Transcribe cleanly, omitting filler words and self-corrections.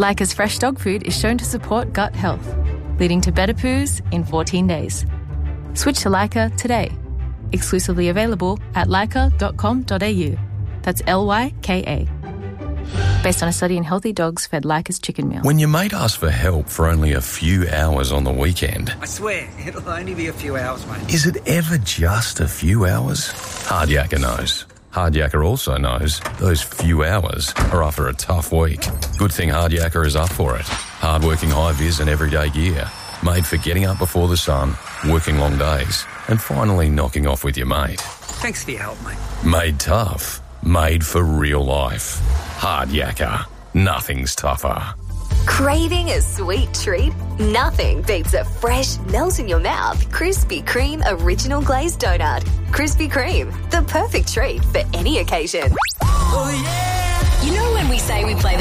Lyca's fresh dog food is shown to support gut health, leading to better poos in 14 days. Switch to Lyca today. Exclusively available at lyca.com.au. That's Lyka. Based on a study in healthy dogs fed Lyca's chicken meal. When your mate asks for help for only a few hours on the weekend... I swear, it'll only be a few hours, mate. Is it ever just a few hours? Hard Yakka knows. Hard Yakka also knows those few hours are after a tough week. Good thing Hard Yakka is up for it. Hard-working high-vis and everyday gear. Made for getting up before the sun, working long days, and finally knocking off with your mate. Thanks for your help, mate. Made tough. Made for real life. Hard Yakka. Nothing's tougher. Craving a sweet treat? Nothing beats a fresh, melt-in-your-mouth Krispy Kreme Original Glazed Donut. Krispy Kreme, the perfect treat for any occasion. Oh, yeah! You know when we say we play the